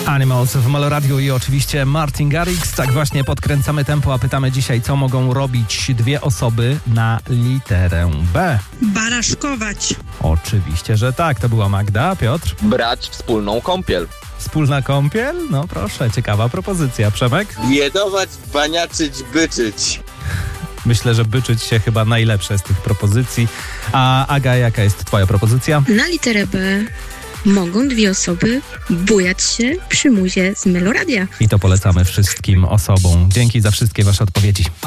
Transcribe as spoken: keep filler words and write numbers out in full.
Animals w Meloradiu i oczywiście Martin Garrix. Tak właśnie podkręcamy tempo, a pytamy dzisiaj, co mogą robić dwie osoby na literę B. Baraszkować. Oczywiście, że tak. To była Magda. Piotr? Brać wspólną kąpiel. Wspólna kąpiel? No proszę, ciekawa propozycja. Przemek? Biedować, baniaczyć, byczyć. Myślę, że byczyć się chyba najlepsze z tych propozycji. A Aga, jaka jest twoja propozycja? Na literę B mogą dwie osoby bujać się przy muzie z Meloradia. I to polecamy wszystkim osobom. Dzięki za wszystkie wasze odpowiedzi.